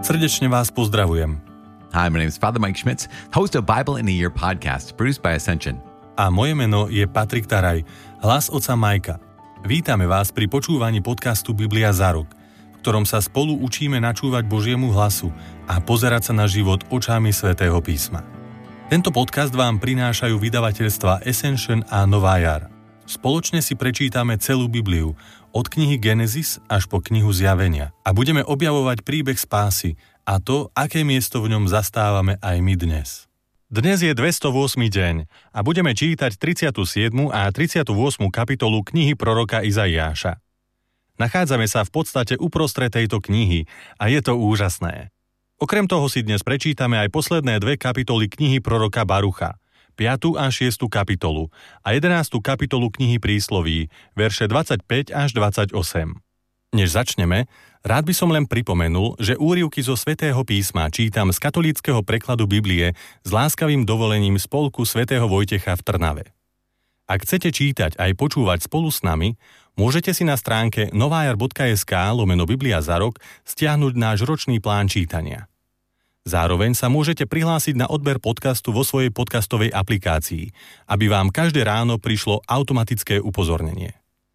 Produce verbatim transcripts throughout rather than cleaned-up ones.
Srdečne vás pozdravujem. Hi, my name is Father Mike Schmitz, host of Bible in a Year podcast, produced by Ascension. A moje meno je Patrik Taraj, hlas otca Majka. Vítame vás pri počúvaní podcastu Biblia za rok, v ktorom sa spolu učíme načúvať Božiemu hlasu a pozerať sa na život očami Svätého písma. Tento podcast vám prinášajú vydavateľstva Ascension a Nová jar. Spoločne si prečítame celú Bibliu, od knihy Genesis až po knihu Zjavenia a budeme objavovať príbeh spásy a to, aké miesto v ňom zastávame aj my dnes. Dnes je dvesto ôsmy deň a budeme čítať tridsiatu siedmu a tridsiatu ôsmu kapitolu knihy proroka Izaiáša. Nachádzame sa v podstate uprostred tejto knihy a je to úžasné. Okrem toho si dnes prečítame aj posledné dve kapitoly knihy proroka Barucha, piatu a šiestu kapitolu a jedenástu kapitolu knihy Prísloví, verše dvadsaťpäť až dvadsaťosem. Než začneme, rád by som len pripomenul, že úryvky zo Svätého písma čítam z katolíckeho prekladu Biblie s láskavým dovolením spolku svätého Vojtecha v Trnave. Ak chcete čítať aj počúvať spolu s nami, môžete si na stránke novajar bodka es ká lomeno Biblia za rok stiahnuť náš ročný plán čítania. Zároveň sa môžete prihlásiť na odber podcastu vo svojej podcastovej aplikácii, aby vám každé ráno prišlo automatické upozornenie.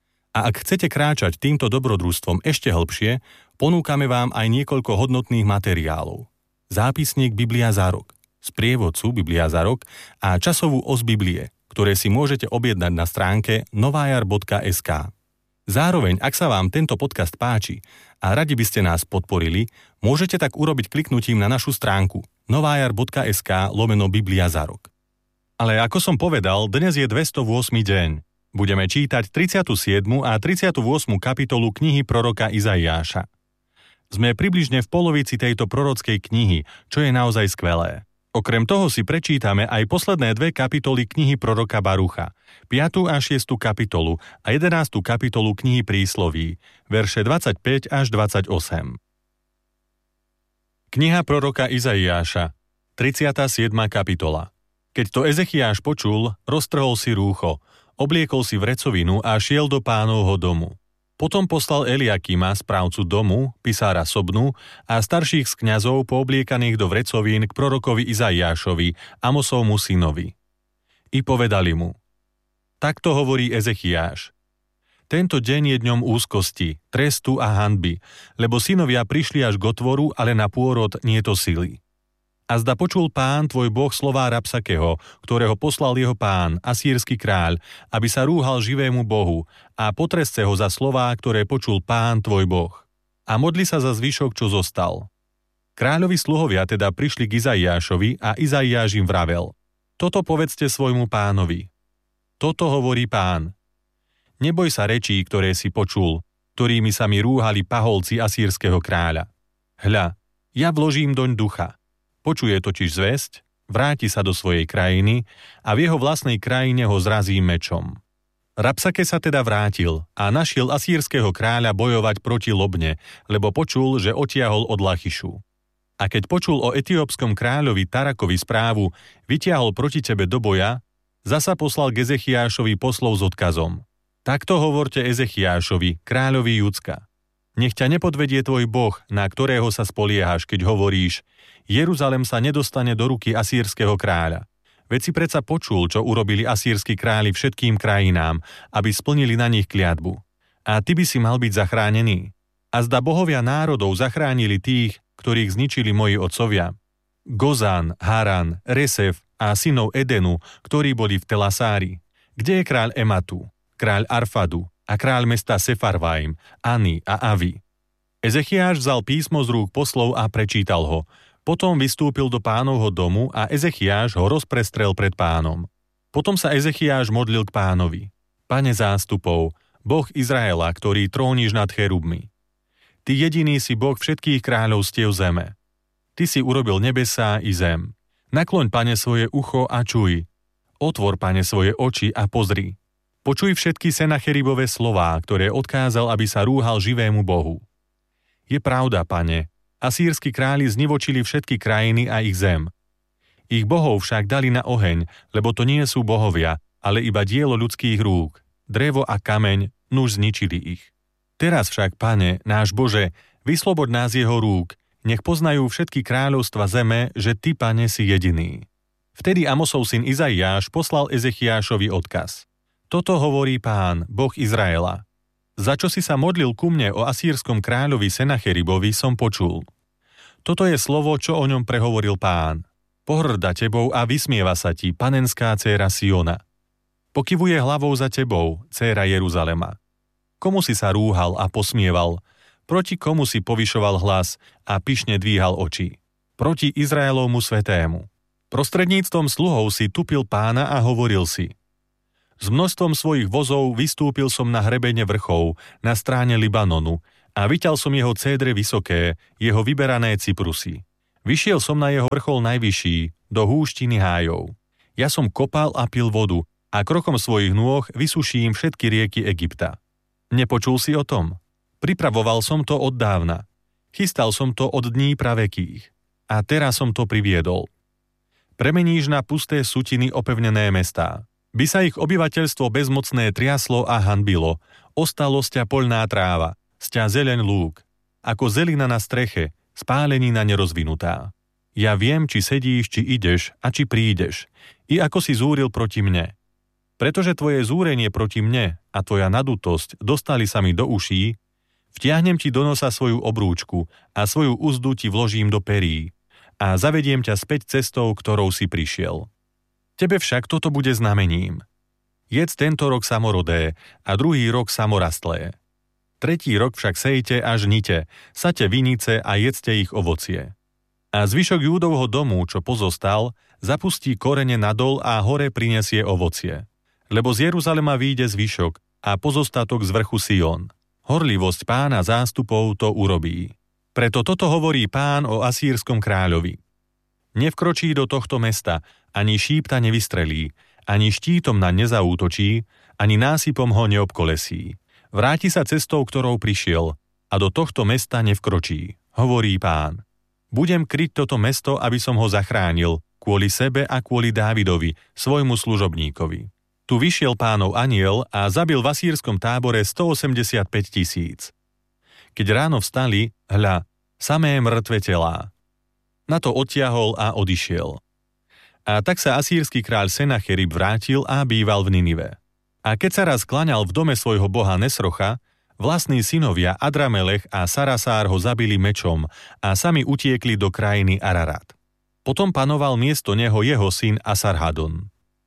A ak chcete kráčať týmto dobrodružstvom ešte hlbšie, ponúkame vám aj niekoľko hodnotných materiálov. Zápisník Biblia za rok, sprievodcu Biblia za rok a časovú os Biblie, ktoré si môžete objednať na stránke novajar bodka es ká. Zároveň, ak sa vám tento podcast páči a radi by ste nás podporili, môžete tak urobiť kliknutím na našu stránku novajar bodka es ká lomeno Biblia za rok. Ale ako som povedal, dnes je dvesto ôsmy deň. Budeme čítať tridsiatu siedmu a tridsiatu ôsmu kapitolu knihy proroka Izaiáša. Sme približne v polovici tejto prorockej knihy, čo je naozaj skvelé. Okrem toho si prečítame aj posledné dve kapitoly knihy proroka Barucha, piatu a šiestu kapitolu a jedenástu kapitolu knihy Prísloví, verše dvadsaťpäť až dvadsaťosem. Kniha proroka Izaiáša, tridsiata siedma kapitola. Keď to Ezechiáš počul, roztrhol si rúcho, obliekol si vrecovinu a šiel do Pánovho domu. Potom poslal Eliakima, správcu domu, pisára Sobnu a starších z kňazov poobliekaných do vrecovín k prorokovi Izaiášovi, Amosovmu synovi. I povedali mu: Takto hovorí Ezechiáš. Tento deň je dňom úzkosti, trestu a hanby, lebo synovia prišli až k otvoru, ale na pôrod nie to sily. A zda počul Pán tvoj Boh slová Rabsakeho, ktorého poslal jeho pán, asýrsky kráľ, aby sa rúhal živému Bohu a potresce ho za slová, ktoré počul Pán tvoj Boh. A modli sa za zvyšok, čo zostal. Kráľovi sluhovia teda prišli k Izaiášovi a Izaiáš im vravel: Toto povedzte svojmu pánovi. Toto hovorí Pán. Neboj sa rečí, ktoré si počul, ktorými sa mi rúhali paholci asýrskeho kráľa. Hľa, ja vložím doň ducha. Počuje totiž zvesť, vráti sa do svojej krajiny a v jeho vlastnej krajine ho zrazí mečom. Rabsake sa teda vrátil a našiel asýrskeho kráľa bojovať proti Lobne, lebo počul, že otiahol od Lachišu. A keď počul o etiópskom kráľovi Tarakovi správu, vytiahol proti tebe do boja, zasa poslal k Ezechiášovi poslov s odkazom: Takto hovorte Ezechiášovi, kráľovi Judska. Nech ťa nepodvedie tvoj Boh, na ktorého sa spoliehaš, keď hovoríš: Jeruzalem sa nedostane do ruky asýrskeho kráľa. Veď si predsa počul, čo urobili asýrski králi všetkým krajinám, aby splnili na nich kliatbu. A ty by si mal byť zachránený. A zda bohovia národov zachránili tých, ktorých zničili moji otcovia. Gozán, Haran, Resef a synov Edenu, ktorí boli v Telasári. Kde je kráľ Ematu, kráľ Arfadu a kráľ mesta Sefarvaim, Ani a Avi? Ezechiáš vzal písmo z rúk poslov a prečítal ho. Potom vystúpil do Pánovho domu a Ezechiáš ho rozprestrel pred Pánom. Potom sa Ezechiáš modlil k Pánovi: Pane zástupov, Boh Izraela, ktorý tróniš nad cherubmi. Ty jediný si Boh všetkých kráľovstiev zeme. Ty si urobil nebesá i zem. Nakloň, Pane, svoje ucho a čuj. Otvor, Pane, svoje oči a pozri. Počuj všetky Senacheribove slová, ktoré odkázal, aby sa rúhal živému Bohu. Je pravda, Pane, asýrsky králi znivočili všetky krajiny a ich zem. Ich bohov však dali na oheň, lebo to nie sú bohovia, ale iba dielo ľudských rúk. Drevo a kameň, nuž zničili ich. Teraz však, Pane, náš Bože, vysloboď nás jeho rúk, Nech poznajú všetky kráľovstva zeme, že ty, Pane, si jediný. Vtedy Amosov syn Izaiáš poslal Ezechiášovi odkaz. Toto hovorí Pán, Boh Izraela. Za čo si sa modlil ku mne o asýrskom kráľovi Senacheribovi, som počul. Toto je slovo, čo o ňom prehovoril Pán. Pohrda tebou a vysmieva sa ti, panenská dcéra Siona. Pokyvuje hlavou za tebou, dcéra Jeruzalema. Komu si sa rúhal a posmieval? Proti komu si povyšoval hlas a pyšne dvíhal oči? Proti Izraelovmu svetému. Prostredníctvom sluhov si tupil Pána a hovoril si: S množstvom svojich vozov vystúpil som na hrebene vrchov, na stráne Libanonu, a vyťal som jeho cédre vysoké, jeho vyberané cyprusy. Vyšiel som na jeho vrchol najvyšší, do húštiny hájov. Ja som kopal a pil vodu, a krokom svojich nôh vysuším všetky rieky Egypta. Nepočul si o tom? Pripravoval som to od dávna. Chystal som to od dní pravekých. A teraz som to priviedol. Premeníš na pusté sutiny opevnené mestá. By sa ich obyvateľstvo bezmocné triaslo a hanbilo. Ostalo sťa poľná tráva, sťa zeleň lúk. Ako zelina na streche, spálenina nerozvinutá. Ja viem, či sedíš, či ideš a či prídeš. I ako si zúril proti mne. Pretože tvoje zúrenie proti mne a tvoja nadutosť dostali sa mi do uší, vtiahnem ti do nosa svoju obrúčku a svoju uzdu ti vložím do perí a zavediem ťa späť cestou, ktorou si prišiel. Tebe však toto bude znamením. Jedz tento rok samorodé a druhý rok samorastlé. Tretí rok však sejte a žnite, saďte vinice a jedzte ich ovocie. A zvyšok Júdovho domu, čo pozostal, zapustí korene nadol a hore prinesie ovocie. Lebo z Jeruzalema vyjde zvyšok a pozostatok z vrchu Sion. Horlivosť Pána zástupov to urobí. Preto toto hovorí Pán o asýrskom kráľovi. Nevkročí do tohto mesta, ani šípta nevystrelí, ani štítom na nezaútočí, ani násypom ho neobkolesí. Vráti sa cestou, ktorou prišiel, a do tohto mesta nevkročí, hovorí Pán. Budem kryť toto mesto, aby som ho zachránil, kvôli sebe a kvôli Dávidovi, svojmu služobníkovi. Tu vyšiel Pánov anjel a zabil v asýrskom tábore stoosemdesiatpäť tisíc. Keď ráno vstali, hľa, samé mŕtve telá. Na to odtiahol a odišiel. A tak sa asýrsky kráľ Senacherib vrátil a býval v Ninive. A keď sa raz klaňal v dome svojho boha Nesrocha, vlastní synovia Adramelech a Sarasár ho zabili mečom a sami utiekli do krajiny Ararat. Potom panoval miesto neho jeho syn Asarhadon.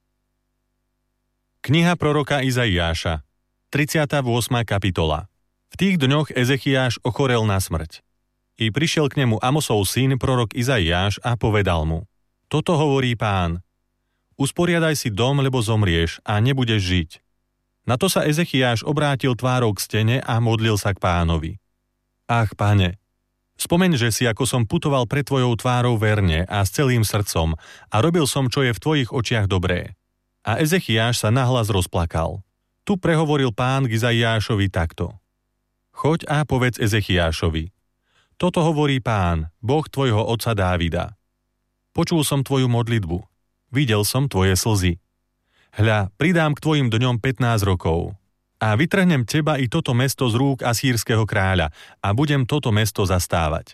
Kniha proroka Izaiáša, tridsiata ôsma kapitola. V tých dňoch Ezechiáš ochorel na smrť. I prišiel k nemu Amosov syn, prorok Izaiáš, a povedal mu: Toto hovorí Pán. Usporiadaj si dom, lebo zomrieš a nebudeš žiť. Na to sa Ezechiáš obrátil tvárou k stene a modlil sa k Pánovi. Ach, Pane, spomeň, že si, ako som putoval pred tvojou tvárou verne a s celým srdcom a robil som, čo je v tvojich očiach dobré. A Ezechiáš sa nahlas rozplakal. Tu prehovoril Pán k Izaiášovi takto: Choď a povedz Ezechiášovi: Toto hovorí Pán, Boh tvojho otca Dávida. Počul som tvoju modlitbu, videl som tvoje slzy. Hľa, pridám k tvojim dňom pätnásť rokov a vytrhnem teba i toto mesto z rúk asýrskeho kráľa a budem toto mesto zastávať.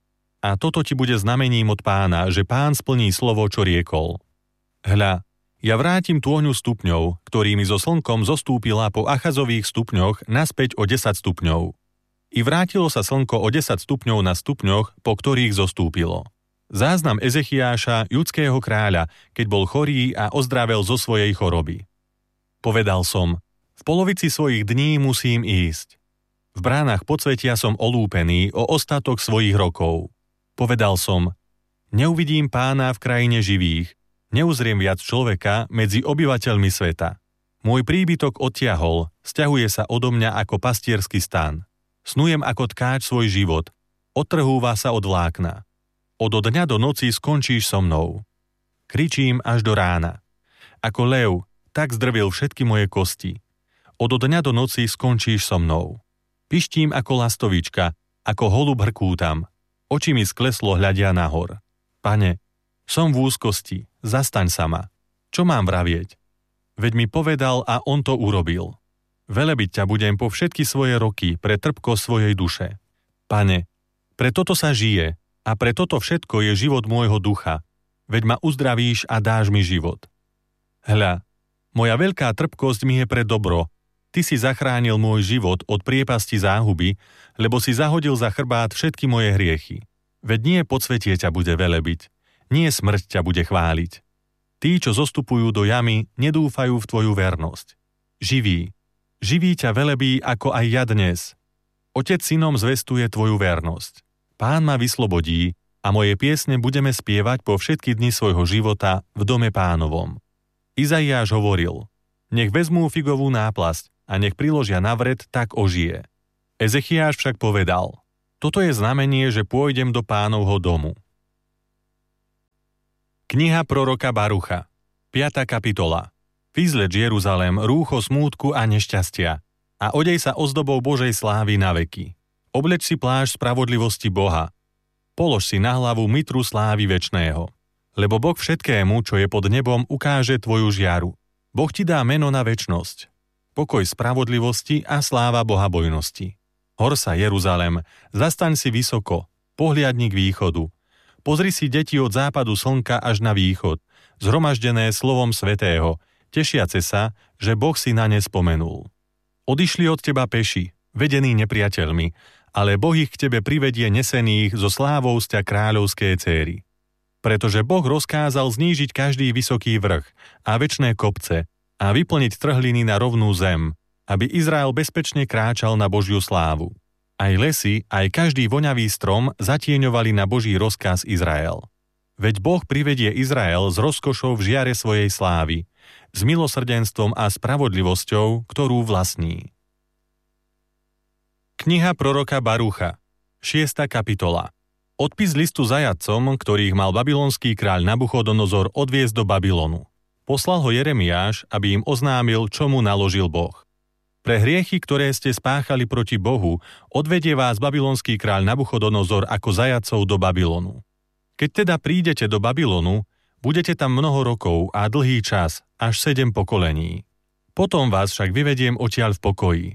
A toto ti bude znamením od Pána, že Pán splní slovo, čo riekol. Hľa, ja vrátim tôňu stupňov, ktorými so slnkom zostúpila po Achazových stupňoch naspäť o desať stupňov. I vrátilo sa slnko o desať stupňov na stupňoch, po ktorých zostúpilo. Záznam Ezechiáša, judského kráľa, keď bol chorý a ozdravel zo svojej choroby. Povedal som: v polovici svojich dní musím ísť. V bránach podsvetia som olúpený o ostatok svojich rokov. Povedal som: neuvidím Pána v krajine živých, neuzriem viac človeka medzi obyvateľmi sveta. Môj príbytok odtiahol, sťahuje sa odo mňa ako pastiersky stan. Snujem ako tkáč svoj život, odtrhúva sa od vlákna. Od dňa do noci skončíš so mnou. Kričím až do rána. Ako lev, tak zdrvil všetky moje kosti. Od dňa do noci skončíš so mnou. Pištím ako lastovička, ako holub hrkútam. Oči mi skleslo hľadia nahor. Pane, som v úzkosti, zastaň sa ma. Čo mám vravieť? Veď mi povedal a on to urobil. Velebiť ťa budem po všetky svoje roky pre trpko svojej duše. Pane, pre toto sa žije, A pre toto všetko je život môjho ducha, veď ma uzdravíš a dáš mi život. Hľa, moja veľká trpkosť mi je pre dobro, ty si zachránil môj život od priepasti záhuby, lebo si zahodil za chrbát všetky moje hriechy. Veď nie podsvetie ťa bude velebiť, nie smrť ťa bude chváliť. Tí, čo zostupujú do jamy, nedúfajú v tvoju vernosť. Živý, živý ťa velebí ako aj ja dnes. Otec synom zvestuje tvoju vernosť. Pán ma vyslobodí a moje piesne budeme spievať po všetky dni svojho života v dome Pánovom. Izaiáš hovoril, nech vezmú figovú náplasť a nech priložia na vred, tak ožije. Ezechiáš však povedal, toto je znamenie, že pôjdem do Pánovho domu. Kniha proroka Barucha, piata kapitola. Vyzleč Jeruzalém rúcho smútku a nešťastia a odej sa ozdobou Božej slávy na veky. Obleč si plášť spravodlivosti Boha. Polož si na hlavu mitru slávy večného. Lebo Boh všetkému, čo je pod nebom, ukáže tvoju žiaru. Boh ti dá meno na večnosť. Pokoj spravodlivosti a sláva bohabojnosti. Hor sa, Jeruzalém, zastaň si vysoko, pohliadni k východu. Pozri si deti od západu slnka až na východ, zhromaždené slovom svätého, tešiace sa, že Boh si na ne spomenul. Odišli od teba peši, vedení nepriateľmi, ale Boh ich k tebe privedie nesených zo slávou sťa kráľovské céry. Pretože Boh rozkázal znížiť každý vysoký vrch a večné kopce a vyplniť trhliny na rovnú zem, aby Izrael bezpečne kráčal na Božiu slávu. Aj lesy, aj každý voňavý strom zatieňovali na Boží rozkaz Izrael. Veď Boh privedie Izrael s rozkošou v žiare svojej slávy, s milosrdenstvom a spravodlivosťou, ktorú vlastní. Kniha proroka Barucha, šiesta kapitola. Odpis listu zajatcom, ktorých mal babylonský kráľ Nabuchodonozor odviesť do Babylonu. Poslal ho Jeremiáš, aby im oznámil, čo mu naložil Boh. Pre hriechy, ktoré ste spáchali proti Bohu, odvedie vás babylonský kráľ Nabuchodonozor ako zajatcov do Babylonu. Keď teda prídete do Babylonu, budete tam mnoho rokov a dlhý čas, až sedem pokolení. Potom vás však vyvediem odtiaľ v pokoji.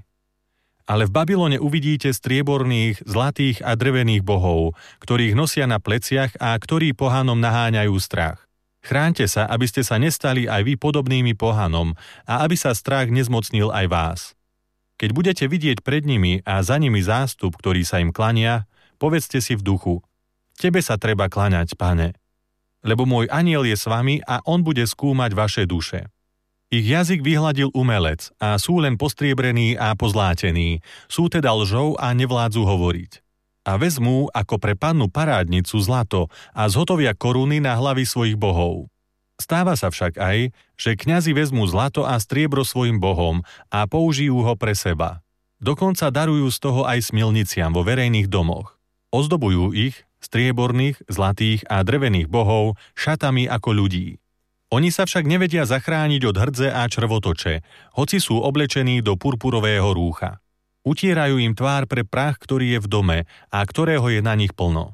Ale v Babylone uvidíte strieborných, zlatých a drevených bohov, ktorých nosia na pleciach a ktorí pohanom naháňajú strach. Chráňte sa, aby ste sa nestali aj vy podobnými pohanom a aby sa strach nezmocnil aj vás. Keď budete vidieť pred nimi a za nimi zástup, ktorý sa im klania, povedzte si v duchu, tebe sa treba klaňať, Pane. Lebo môj anjel je s vami a on bude skúmať vaše duše. Ich jazyk vyhladil umelec a sú len postriebrení a pozlátení, sú teda lžou a nevládzu hovoriť. A vezmú ako pre pannu parádnicu zlato a zhotovia koruny na hlavy svojich bohov. Stáva sa však aj, že kňazi vezmú zlato a striebro svojim bohom a použijú ho pre seba. Dokonca darujú z toho aj smilniciam vo verejných domoch. Ozdobujú ich, strieborných, zlatých a drevených bohov, šatami ako ľudí. Oni sa však nevedia zachrániť od hrdze a črvotoče, hoci sú oblečení do purpurového rúcha. Utierajú im tvár pre prach, ktorý je v dome a ktorého je na nich plno.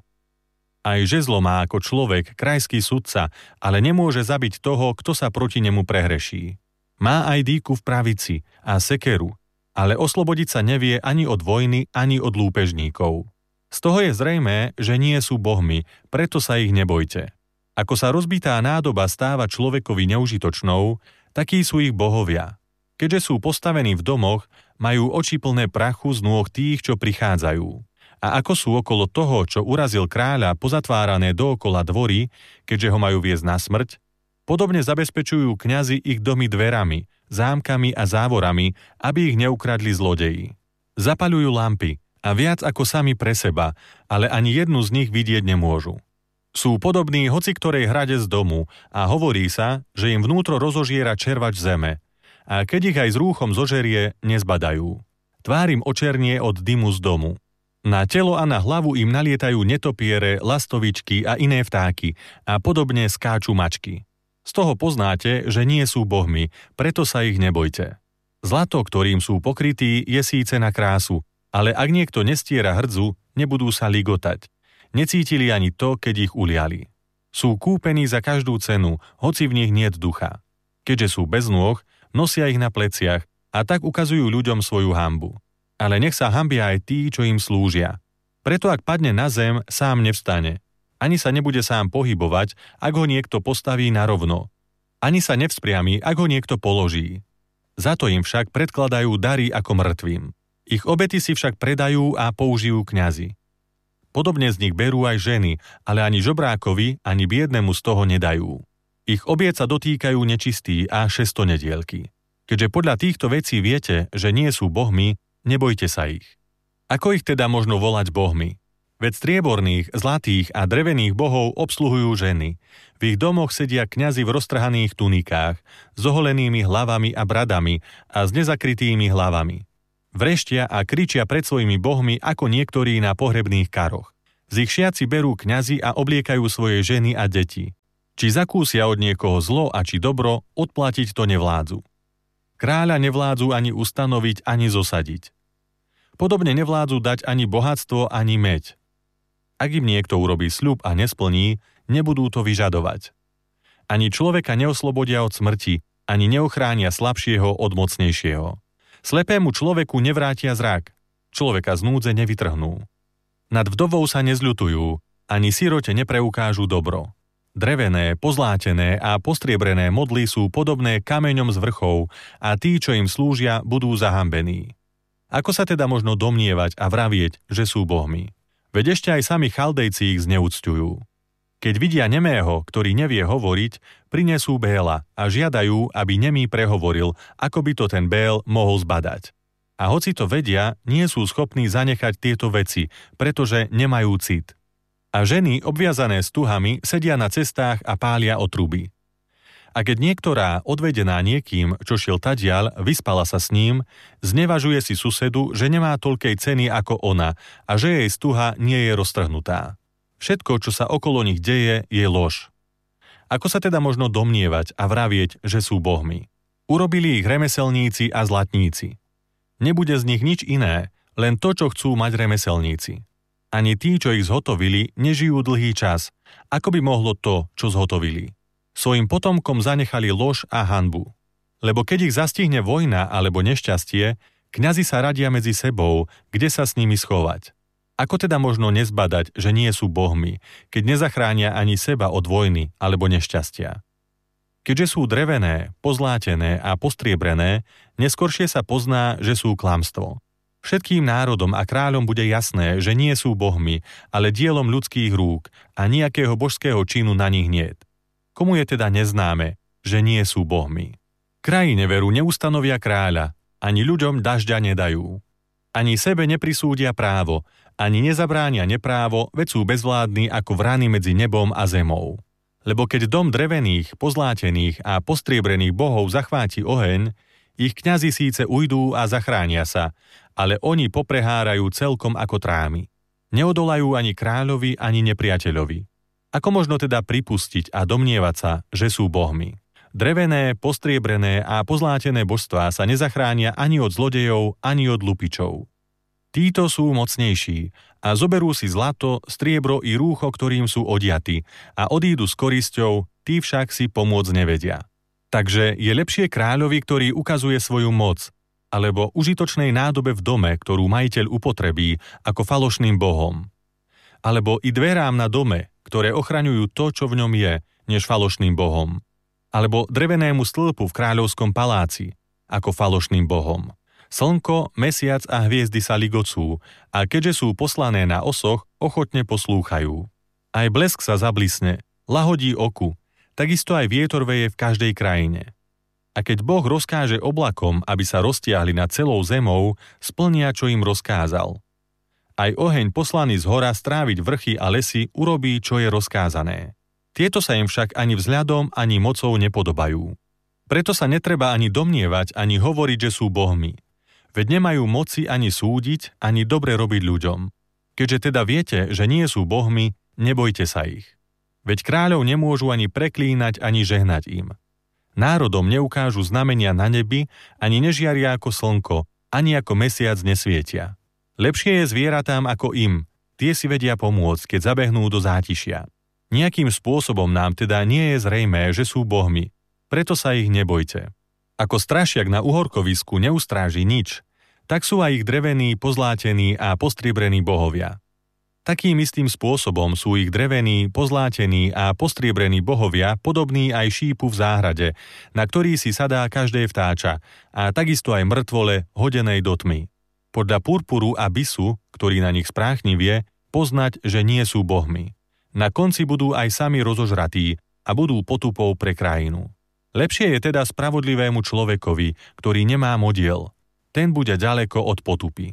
Aj žezlo má ako človek krajský sudca, ale nemôže zabiť toho, kto sa proti nemu prehreší. Má aj dýku v pravici a sekeru, ale oslobodiť sa nevie ani od vojny, ani od lúpežníkov. Z toho je zrejmé, že nie sú bohmi, preto sa ich nebojte. Ako sa rozbitá nádoba stáva človekovi neužitočnou, takí sú ich bohovia. Keďže sú postavení v domoch, majú oči plné prachu z nôh tých, čo prichádzajú. A ako sú okolo toho, čo urazil kráľa, pozatvárané dookola dvory, keďže ho majú viesť na smrť, podobne zabezpečujú kňazi ich domy dverami, zámkami a závorami, aby ich neukradli zlodeji. Zapaľujú lampy a viac ako sami pre seba, ale ani jednu z nich vidieť nemôžu. Sú podobní hoci ktorej hrade z domu a hovorí sa, že im vnútro rozožiera červač zeme. A keď ich aj s rúchom zožerie, nezbadajú. Tvár im očernie od dymu z domu. Na telo a na hlavu im nalietajú netopiere, lastovičky a iné vtáky a podobne skáču mačky. Z toho poznáte, že nie sú bohmi, preto sa ich nebojte. Zlato, ktorým sú pokrytí, je síce na krásu, ale ak niekto nestiera hrdzu, nebudú sa ligotať. Necítili ani to, keď ich uliali. Sú kúpení za každú cenu, hoci v nich niet ducha. Keďže sú bez nôh, nosia ich na pleciach a tak ukazujú ľuďom svoju hanbu. Ale nech sa hanbia aj tí, čo im slúžia. Preto ak padne na zem, sám nevstane. Ani sa nebude sám pohybovať, ak ho niekto postaví narovno. Ani sa nevzpriami, ak ho niekto položí. Za to im však predkladajú dary ako mŕtvým. Ich obety si však predajú a použijú kňazi. Podobne z nich berú aj ženy, ale ani žobrákovi, ani biednemu z toho nedajú. Ich obiec sa dotýkajú nečistí a šestonedielky. Keďže podľa týchto vecí viete, že nie sú bohmi, nebojte sa ich. Ako ich teda možno volať bohmi? Veď strieborných, zlatých a drevených bohov obsluhujú ženy. V ich domoch sedia kňazi v roztrhaných tunikách, s oholenými hlavami a bradami a s nezakrytými hlavami. Vreštia a kričia pred svojimi bohmi ako niektorí na pohrebných karoch. Z ich šiaci berú kňazi a obliekajú svoje ženy a deti. Či zakúsia od niekoho zlo a či dobro, odplatiť to nevládzu. Kráľa nevládzu ani ustanoviť, ani zosadiť. Podobne nevládzu dať ani bohatstvo, ani meď. Ak im niekto urobí sľub a nesplní, nebudú to vyžadovať. Ani človeka neoslobodia od smrti, ani neochránia slabšieho od mocnejšieho. Slepému človeku nevrátia zrak, človeka z núdze nevytrhnú. Nad vdovou sa nezľutujú, ani sirote nepreukážu dobro. Drevené, pozlátené a postriebrené modly sú podobné kameňom z vrchov a tí, čo im slúžia, budú zahambení. Ako sa teda možno domnievať a vravieť, že sú bohmi? Veď ešte aj sami Chaldejci ich zneúcťujú. Keď vidia nemého, ktorý nevie hovoriť, prinesú Béla a žiadajú, aby nemý prehovoril, ako by to ten Bél mohol zbadať. A hoci to vedia, nie sú schopní zanechať tieto veci, pretože nemajú cit. A ženy, obviazané stuhami, sedia na cestách a pália otruby. A keď niektorá, odvedená niekým, čo šiel tadiaľ, vyspala sa s ním, znevažuje si susedu, že nemá toľkej ceny ako ona a že jej stuha nie je roztrhnutá. Všetko, čo sa okolo nich deje, je lož. Ako sa teda možno domnievať a vravieť, že sú bohmi? Urobili ich remeselníci a zlatníci. Nebude z nich nič iné, len to, čo chcú mať remeselníci. Ani tí, čo ich zhotovili, nežijú dlhý čas, ako by mohlo to, čo zhotovili. Svojim potomkom zanechali lož a hanbu. Lebo keď ich zastihne vojna alebo nešťastie, kňazi sa radia medzi sebou, kde sa s nimi schovať. Ako teda možno nezbadať, že nie sú bohmi, keď nezachránia ani seba od vojny alebo nešťastia? Keďže sú drevené, pozlátené a postriebrené, neskoršie sa pozná, že sú klamstvo. Všetkým národom a kráľom bude jasné, že nie sú bohmi, ale dielom ľudských rúk a nejakého božského činu na nich niet. Komu je teda neznáme, že nie sú bohmi? Krajine veru neustanovia kráľa, ani ľuďom dažďa nedajú. Ani sebe neprisúdia právo, ani nezabránia neprávo, veď sú bezvládni ako vrany medzi nebom a zemou. Lebo keď dom drevených, pozlátených a postriebrených bohov zachváti oheň, ich kňazi síce ujdú a zachránia sa, ale oni poprehárajú celkom ako trámy. Neodolajú ani kráľovi, ani nepriateľovi. Ako možno teda pripustiť a domnievať sa, že sú bohmi? Drevené, postriebrené a pozlátené božstvá sa nezachránia ani od zlodejov, ani od lupičov. Títo sú mocnejší a zoberú si zlato, striebro i rúcho, ktorým sú odiaty a odídu s korisťou, tí však si pomôcť nevedia. Takže je lepšie kráľovi, ktorý ukazuje svoju moc, alebo užitočnej nádobe v dome, ktorú majiteľ upotrebí, ako falošným bohom. Alebo i dverám na dome, ktoré ochraňujú to, čo v ňom je, než falošným bohom. Alebo drevenému stĺpu v kráľovskom paláci, ako falošným bohom. Slnko, mesiac a hviezdy sa ligocú a keďže sú poslané na osoch, ochotne poslúchajú. Aj blesk sa zablisne, lahodí oku, takisto aj vietor veje v každej krajine. A keď Boh rozkáže oblakom, aby sa roztiahli nad celou zemou, splnia, čo im rozkázal. Aj oheň poslaný z hora stráviť vrchy a lesy urobí, čo je rozkázané. Tieto sa im však ani vzhľadom, ani mocou nepodobajú. Preto sa netreba ani domnievať, ani hovoriť, že sú bohmi. Veď nemajú moci ani súdiť, ani dobre robiť ľuďom. Keďže teda viete, že nie sú bohmi, nebojte sa ich. Veď kráľov nemôžu ani preklínať, ani žehnať im. Národom neukážu znamenia na nebi, ani nežiaria ako slnko, ani ako mesiac nesvietia. Lepšie je zvieratám ako im, tie si vedia pomôcť, keď zabehnú do zátišia. Nejakým spôsobom nám teda nie je zrejmé, že sú bohmi, preto sa ich nebojte. Ako strašiak na uhorkovisku neustráži nič, tak sú aj ich drevení, pozlátení a postribrení bohovia. Takým istým spôsobom sú ich drevení, pozlátení a postriebrení bohovia podobní aj šípu v záhrade, na ktorý si sadá každé vtáča, a takisto aj mŕtvole hodenej do tmy. Podľa purpuru a bisu, ktorý na nich spráchni, vie poznať, že nie sú bohmi. Na konci budú aj sami rozožratí a budú potupou pre krajinu. Lepšie je teda spravodlivému človekovi, ktorý nemá modiel. Ten bude ďaleko od potupy.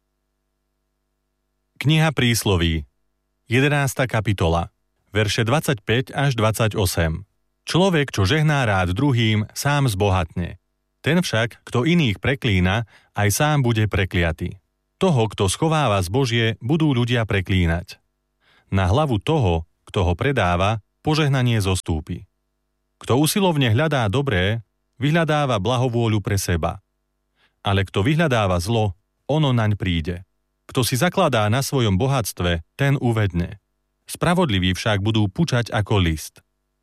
Kniha prísloví, jedenásta kapitola, verše dvadsaťpäť až dvadsaťosem. Človek, čo žehná rád druhým, sám zbohatne. Ten však, kto iných preklína, aj sám bude prekliatý. Toho, kto schováva zbožie, budú ľudia preklínať. Na hlavu toho, kto ho predáva, požehnanie zostúpi. Kto usilovne hľadá dobré, vyhľadáva blahovôľu pre seba. Ale kto vyhľadáva zlo, ono naň príde. Kto si zakladá na svojom bohatstve, ten uvedne. Spravodliví však budú pučať ako list.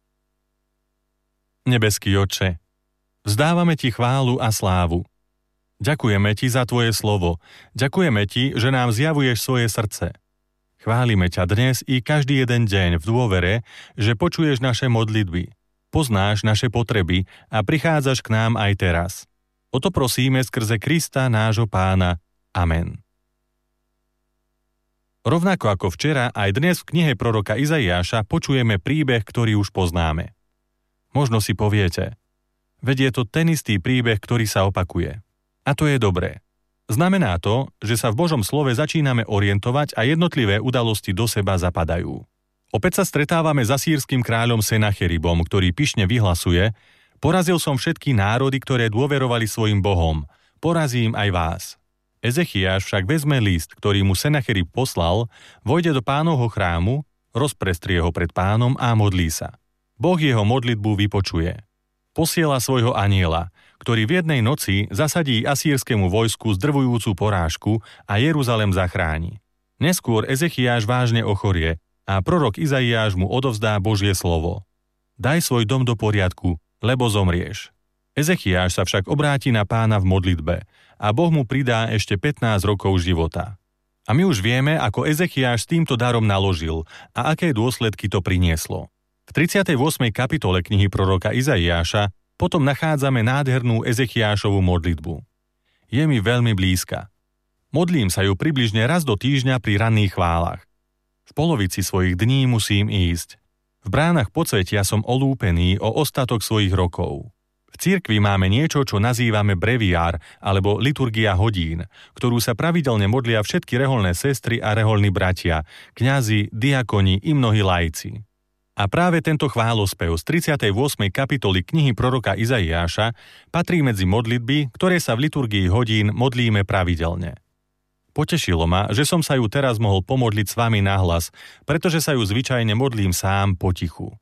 Nebeský Otče, vzdávame Ti chválu a slávu. Ďakujeme Ti za Tvoje slovo. Ďakujeme Ti, že nám zjavuješ svoje srdce. Chválime ťa dnes i každý jeden deň v dôvere, že počuješ naše modlitby, poznáš naše potreby a prichádzaš k nám aj teraz. O to prosíme skrze Krista, nášho Pána. Amen. Rovnako ako včera, aj dnes v knihe proroka Izaiáša počujeme príbeh, ktorý už poznáme. Možno si poviete, veď je to ten istý príbeh, ktorý sa opakuje. A to je dobré. Znamená to, že sa v Božom slove začíname orientovať a jednotlivé udalosti do seba zapadajú. Opäť sa stretávame s asýrskym kráľom Senacheribom, ktorý pyšne vyhlasuje: Porazil som všetky národy, ktoré dôverovali svojim bohom. Porazím aj vás. Ezechiáš však vezme list, ktorý mu Senacherib poslal, vojde do Pánovho chrámu, rozprestrie ho pred Pánom a modlí sa. Boh jeho modlitbu vypočuje. Posiela svojho anjela, ktorý v jednej noci zasadí asýrskému vojsku zdrvujúcu porážku a Jeruzalem zachráni. Neskôr Ezechiáš vážne ochorie a prorok Izaiáš mu odovzdá Božie slovo. Daj svoj dom do poriadku, lebo zomrieš. Ezechiáš sa však obráti na Pána v modlitbe a Boh mu pridá ešte pätnásť rokov života. A my už vieme, ako Ezechiáš s týmto darom naložil a aké dôsledky to prinieslo. V tridsiatej ôsmej kapitole knihy proroka Izaiáša potom nachádzame nádhernú Ezechiášovu modlitbu. Je mi veľmi blízka. Modlím sa ju približne raz do týždňa pri ranných chválach. V polovici svojich dní musím ísť. V bránach podsvetia som olúpený o ostatok svojich rokov. V cirkvi máme niečo, čo nazývame breviár alebo liturgia hodín, ktorú sa pravidelne modlia všetky reholné sestry a reholní bratia, kňazi, diakoni i mnohí laici. A práve tento chválospev z tridsiatej ôsmej kapitoly knihy proroka Izaiáša patrí medzi modlitby, ktoré sa v liturgii hodín modlíme pravidelne. Potešilo ma, že som sa ju teraz mohol pomodliť s vami nahlas, pretože sa ju zvyčajne modlím sám potichu.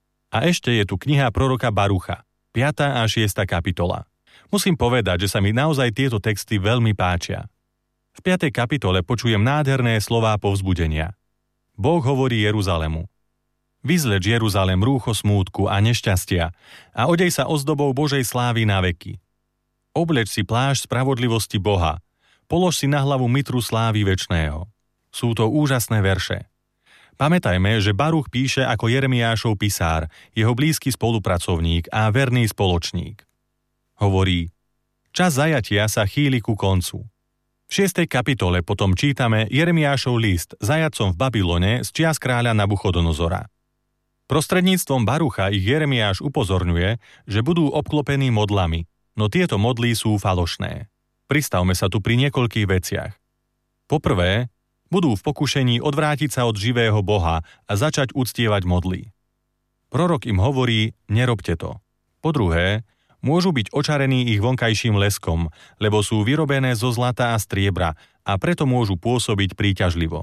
A ešte je tu kniha proroka Barucha, piata a šiesta kapitola. Musím povedať, že sa mi naozaj tieto texty veľmi páčia. V piatej kapitole počujem nádherné slová povzbudenia. Boh hovorí Jeruzalemu: Vyzleč, Jeruzalem, rúcho smútku a nešťastia a odej sa ozdobou Božej slávy na veky. Obleč si plášť spravodlivosti Boha, polož si na hlavu mitru slávy večného. Sú to úžasné verše. Pamätajme, že Baruch píše ako Jeremiášov pisár, jeho blízky spolupracovník a verný spoločník. Hovorí: Čas zajatia sa chýli ku koncu. V šiestej kapitole potom čítame Jeremiášov list zajatcom v Babylone z čias kráľa Nabuchodonozora. Prostredníctvom Barucha ich Jeremiáš upozorňuje, že budú obklopení modlami, no tieto modly sú falošné. Pristavme sa tu pri niekoľkých veciach. Poprvé, budú v pokušení odvrátiť sa od živého Boha a začať uctievať modly. Prorok im hovorí: nerobte to. Po druhé, môžu byť očarení ich vonkajším leskom, lebo sú vyrobené zo zlata a striebra a preto môžu pôsobiť príťažlivo.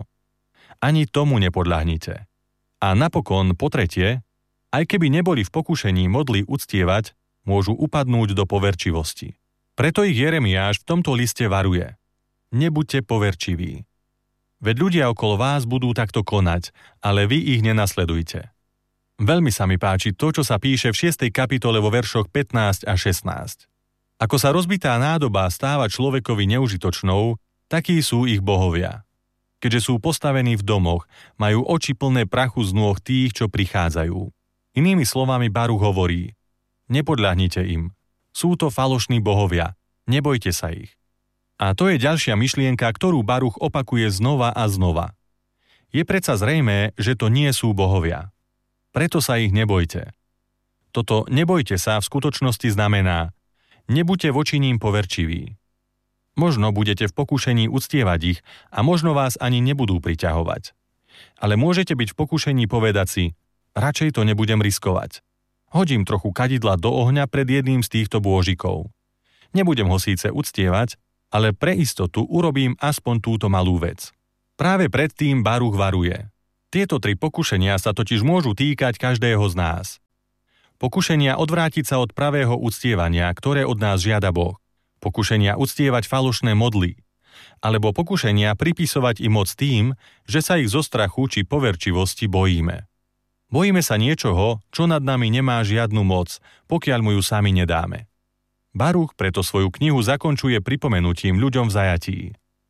Ani tomu nepodľahnite. A napokon, po tretie, aj keby neboli v pokušení modly uctievať, môžu upadnúť do poverčivosti. Preto ich Jeremiáš v tomto liste varuje: nebuďte poverčiví. Veď ľudia okolo vás budú takto konať, ale vy ich nenasledujte. Veľmi sa mi páči to, čo sa píše v šiestej kapitole vo veršoch pätnásť a šestnásť. Ako sa rozbitá nádoba stáva človekovi neužitočnou, takí sú ich bohovia. Keďže sú postavení v domoch, majú oči plné prachu z nôh tých, čo prichádzajú. Inými slovami Baruch hovorí: nepodľahnite im. Sú to falošní bohovia. Nebojte sa ich. A to je ďalšia myšlienka, ktorú Baruch opakuje znova a znova. Je predsa zrejmé, že to nie sú bohovia. Preto sa ich nebojte. Toto nebojte sa v skutočnosti znamená: nebuďte voči ním poverčiví. Možno budete v pokušení uctievať ich a možno vás ani nebudú priťahovať. Ale môžete byť v pokušení povedať si: radšej to nebudem riskovať. Hodím trochu kadidla do ohňa pred jedným z týchto bôžikov. Nebudem ho síce uctievať, ale pre istotu urobím aspoň túto malú vec. Práve predtým Baruch varuje. Tieto tri pokušenia sa totiž môžu týkať každého z nás. Pokušenia odvrátiť sa od pravého uctievania, ktoré od nás žiada Boh. Pokušenia uctievať falošné modly, alebo pokušenia pripisovať im moc tým, že sa ich zo strachu či poverčivosti bojíme. Bojíme sa niečoho, čo nad nami nemá žiadnu moc, pokiaľ mu ju sami nedáme. Baruch preto svoju knihu zakončuje pripomenutím ľuďom v zajatí.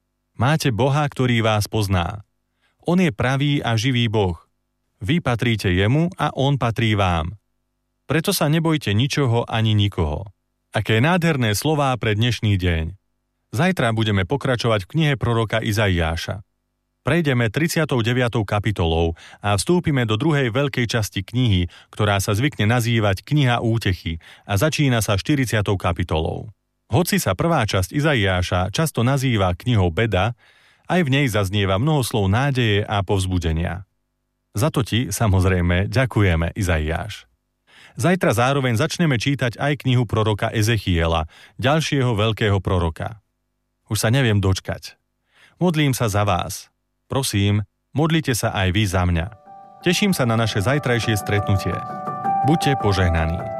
Máte Boha, ktorý vás pozná. On je pravý a živý Boh. Vy patríte jemu a on patrí vám. Preto sa nebojte ničoho ani nikoho. Aké nádherné slová pre dnešný deň. Zajtra budeme pokračovať v knihe proroka Izaiáša. Prejdeme tridsiatou deviatou kapitolou a vstúpime do druhej veľkej časti knihy, ktorá sa zvykne nazývať Kniha útechy a začína sa štyridsiatou kapitolou. Hoci sa prvá časť Izaiáša často nazýva knihou beda, aj v nej zaznieva mnoho slov nádeje a povzbudenia. Za to ti, samozrejme, ďakujeme, Izaiáš. Zajtra zároveň začneme čítať aj knihu proroka Ezechiela, ďalšieho veľkého proroka. Už sa neviem dočkať. Modlím sa za vás. Prosím, modlite sa aj vy za mňa. Teším sa na naše zajtrajšie stretnutie. Buďte požehnaní.